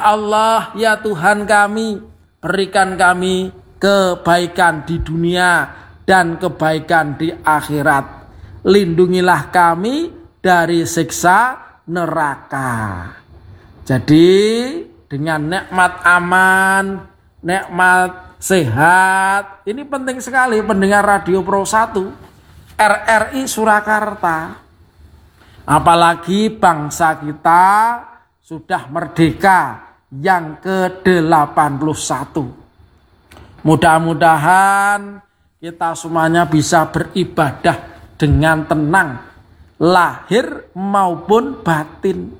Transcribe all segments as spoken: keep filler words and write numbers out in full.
Allah, ya Tuhan kami, berikan kami kebaikan di dunia dan kebaikan di akhirat. Lindungilah kami dari siksa neraka. Jadi dengan nikmat aman, nikmat sehat, ini penting sekali pendengar Radio Pro satu R R I Surakarta. Apalagi bangsa kita sudah merdeka yang ke delapan puluh satu. Mudah-mudahan kita semuanya bisa beribadah dengan tenang, lahir maupun batin.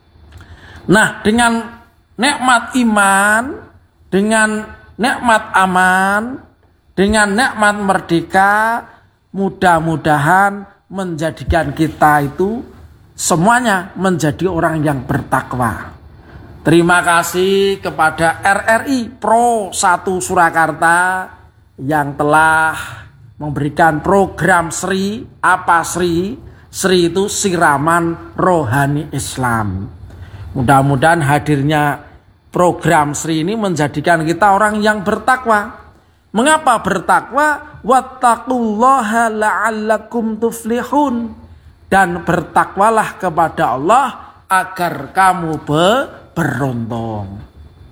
Nah, dengan nikmat iman, dengan nikmat aman, dengan nikmat merdeka, mudah-mudahan menjadikan kita itu semuanya menjadi orang yang bertakwa. Terima kasih kepada R R I Pro satu Surakarta yang telah memberikan program Sri. Apa Sri? Sri itu siraman rohani Islam. Mudah-mudahan hadirnya program Sri ini menjadikan kita orang yang bertakwa. Mengapa bertakwa? Wattaqullaha la'allakum tuflihun. Dan bertakwalah kepada Allah agar kamu be beruntung.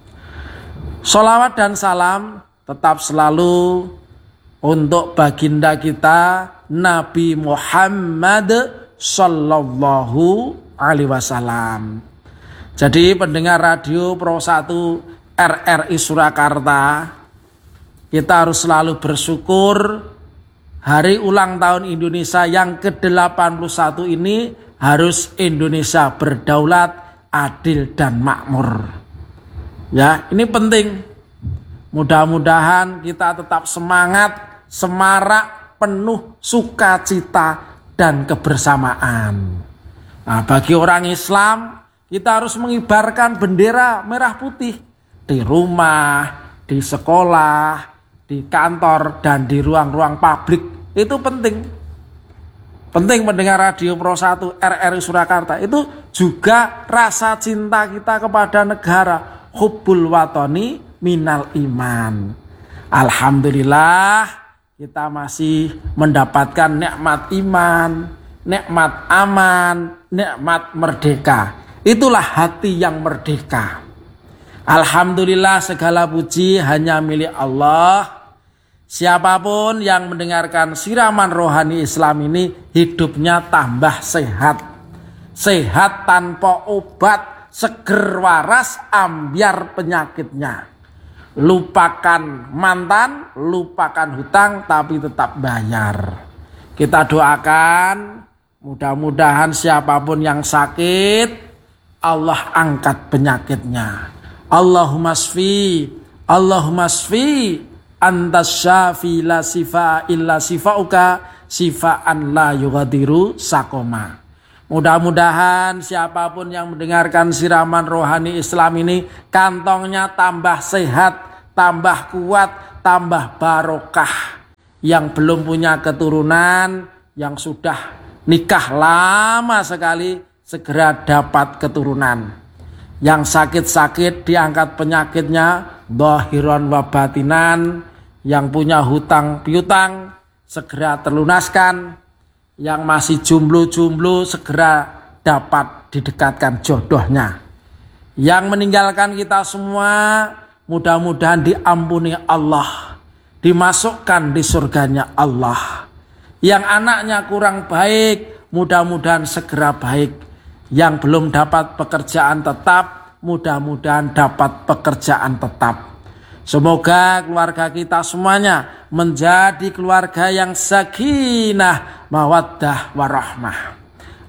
Sholawat dan salam tetap selalu untuk baginda kita Nabi Muhammad Sallallahu Alaihi Wasallam. Jadi pendengar Radio Pro satu R R I Surakarta, kita harus selalu bersyukur hari ulang tahun Indonesia yang ke delapan puluh satu ini harus Indonesia berdaulat, adil dan makmur. Ya, ini penting. Mudah-mudahan kita tetap semangat, semarak, penuh sukacita dan kebersamaan. Nah, bagi orang Islam, kita harus mengibarkan bendera merah putih di rumah, di sekolah, di kantor, dan di ruang-ruang publik. Itu penting. Penting mendengar Radio Pro satu R R I Surakarta. Itu juga rasa cinta kita kepada negara. Hubbul watani minal iman. Alhamdulillah kita masih mendapatkan nikmat iman, nikmat aman, nikmat merdeka. Itulah hati yang merdeka. Alhamdulillah segala puji hanya milik Allah. Siapapun yang mendengarkan siraman rohani Islam ini hidupnya tambah sehat. Sehat tanpa obat, seger waras, ambiar penyakitnya. Lupakan mantan, lupakan hutang, tapi tetap bayar. Kita doakan mudah-mudahan siapapun yang sakit, Allah angkat penyakitnya. Allahumma shfi, Allahumma shfi. Antas syafi la sifa illa sifauka sifaan la yughadiru sakoma. Mudah-mudahan siapapun yang mendengarkan siraman rohani Islam ini kantongnya tambah sehat, tambah kuat, tambah barokah. Yang belum punya keturunan, yang sudah nikah lama sekali, segera dapat keturunan. Yang sakit-sakit diangkat penyakitnya, dhahiran wa batinan. Yang punya hutang piutang segera terlunaskan. Yang masih jomblo-jomblo segera dapat didekatkan jodohnya. Yang meninggalkan kita semua mudah-mudahan diampuni Allah, dimasukkan di surganya Allah. Yang anaknya kurang baik mudah-mudahan segera baik. Yang belum dapat pekerjaan tetap mudah-mudahan dapat pekerjaan tetap. Semoga keluarga kita semuanya menjadi keluarga yang sakinah, mawaddah, warahmah.